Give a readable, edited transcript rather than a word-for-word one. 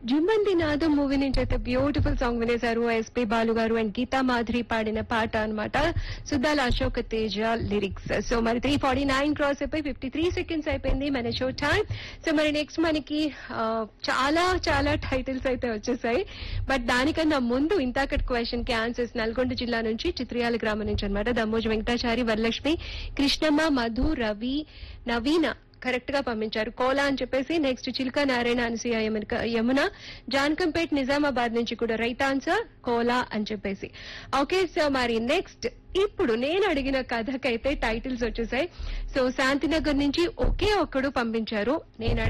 జుమ్మంది నాదం movie నుంచి అయితే beautiful song వినేశారు. SP Balu గారు అండ్ గీతా మాధురి పాడిన పాట అన్నమాట. సుద్దాల అశోక్ తేజ లిరిక్స్. సో మరి 3:49 క్రాస్ అయిపోయి 53 సెకండ్స్ అయిపోయింది మన షో టైం. సో మరి నెక్స్ట్ మనకి చాలా చాలా టైటిల్స్ అయితే వచ్చేసాయి. బట్ దానికన్నా ముందు ఇంతాకటి క్వశ్చన్ కి ఆన్సర్స్ నల్గొండ జిల్లా నుంచి చిత్రియాల గ్రామం నుంచి అనమాట. దమ్మోజు వెంకటాచారి, వరలక్ష్మి, కృష్ణమ్మ, మధు, రవి, నవీన కరెక్ట్ గా పంపించారు. కోలా అని చెప్పేసి. నెక్స్ట్ చిల్కా నారాయణ, అనసూయ, యమున, జాన్కంపేట్, నిజామాబాద్ నుంచి కూడా రైట్ ఆన్సర్ కోలా అని చెప్పేసి. ఓకే, సో మరి నెక్స్ట్ ఇప్పుడు నేను అడిగిన కథకైతే టైటిల్స్ వచ్చేసాయి. సో శాంతినగర్ నుంచి ఒకే ఒక్కడు పంపించారు. నేను